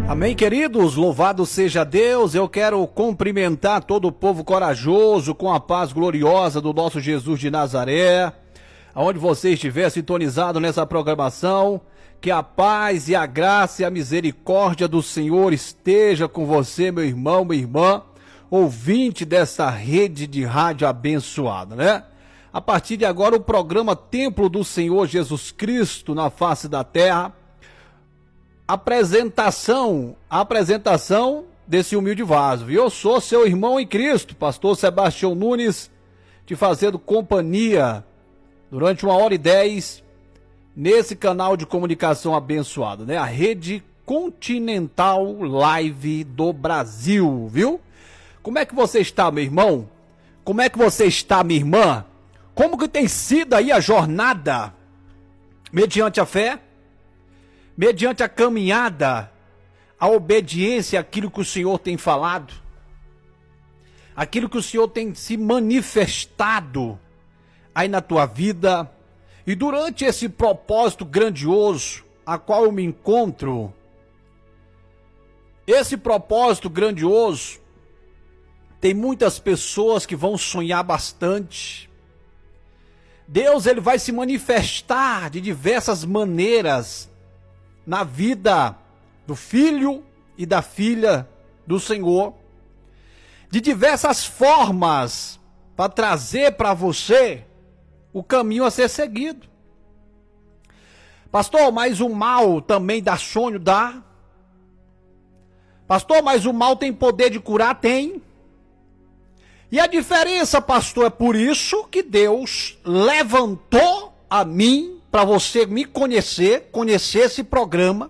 Amém, queridos? Louvado seja Deus. Eu quero cumprimentar todo o povo corajoso com a paz gloriosa do nosso Jesus de Nazaré. Aonde você estiver sintonizado nessa programação, que a paz e a graça e a misericórdia do Senhor esteja com você, meu irmão, minha irmã, ouvinte dessa rede de rádio abençoada, né? A partir de agora, o programa Templo do Senhor Jesus Cristo na face da terra. Apresentação desse humilde vaso. E eu sou seu irmão em Cristo, pastor Sebastião Nunes, te fazendo companhia durante 1h10 nesse canal de comunicação abençoado, né? A Rede Continental Live do Brasil, viu? Como é que você está, meu irmão? Como é que você está, minha irmã? Como que tem sido aí a jornada mediante a fé? Mediante a caminhada, a obediência àquilo que o Senhor tem falado, aquilo que o Senhor tem se manifestado aí na tua vida, e durante esse propósito grandioso a qual eu me encontro, esse propósito grandioso, tem muitas pessoas que vão sonhar bastante. Deus, ele vai se manifestar de diversas maneiras na vida do filho e da filha do Senhor, de diversas formas, para trazer para você o caminho a ser seguido. Pastor, mas o mal também dá sonho? Dá. Pastor, mas o mal tem poder de curar? Tem. E a diferença, pastor, é por isso que Deus levantou a mim, para você me conhecer esse programa,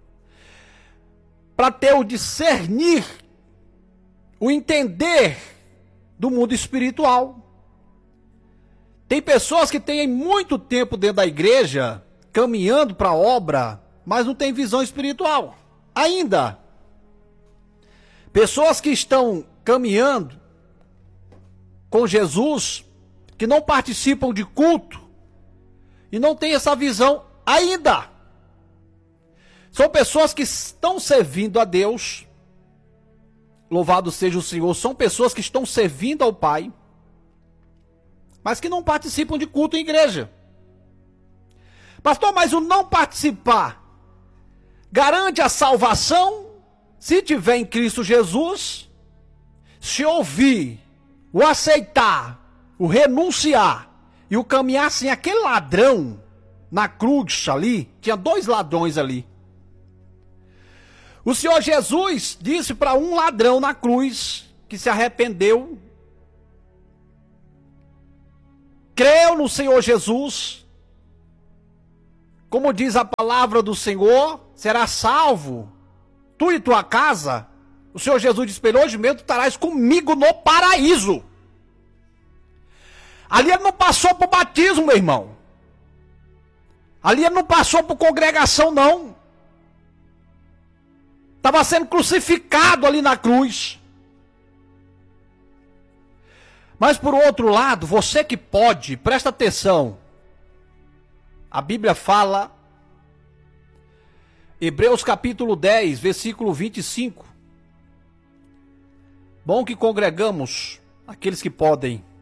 para ter o discernir, o entender do mundo espiritual. Tem pessoas que têm muito tempo dentro da igreja, caminhando para a obra, mas não tem visão espiritual, ainda. Pessoas que estão caminhando com Jesus, que não participam de culto, e não tem essa visão ainda. São pessoas que estão servindo a Deus. Louvado seja o Senhor. São pessoas que estão servindo ao Pai, mas que não participam de culto em igreja. Pastor, mas o não participar garante a salvação? Se tiver em Cristo Jesus, se ouvir, o aceitar, o renunciar, e o caminhar assim, aquele ladrão na cruz ali, tinha 2 ladrões ali. O Senhor Jesus disse para um ladrão na cruz, que se arrependeu, creu no Senhor Jesus, como diz a palavra do Senhor, será salvo, tu e tua casa. O Senhor Jesus disse para ele: hoje mesmo tu estarás comigo no paraíso. Ali ele não passou por batismo, meu irmão. Ali ele não passou por congregação, não. Estava sendo crucificado ali na cruz. Mas por outro lado, você que pode, presta atenção. A Bíblia fala, Hebreus capítulo 10, versículo 25. Bom que congregamos, aqueles que podem.